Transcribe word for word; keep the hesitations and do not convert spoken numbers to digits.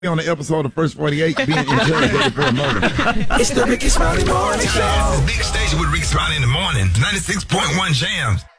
on the episode of First forty-eight being interrogated for a murder. It's the Rickey Smiley Morning Show. This is Big Station with Rickey Smiley in the morning. ninety-six point one Jams.